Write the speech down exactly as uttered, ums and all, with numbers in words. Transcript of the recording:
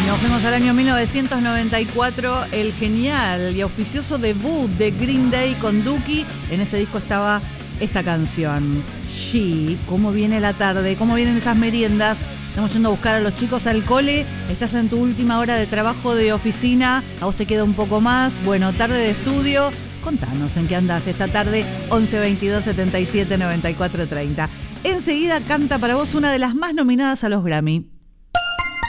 Nos fuimos al año mil novecientos noventa y cuatro, el genial y auspicioso debut de Green Day con Dookie. En ese disco estaba esta canción, She. ¿Cómo viene la tarde? ¿Cómo vienen esas meriendas? Estamos yendo a buscar a los chicos al cole. Estás en tu última hora de trabajo de oficina. A vos te queda un poco más. Bueno, tarde de estudio. Contanos en qué andás esta tarde. once veintidós setenta y siete noventa y cuatro treinta. Enseguida canta para vos una de las más nominadas a los Grammy.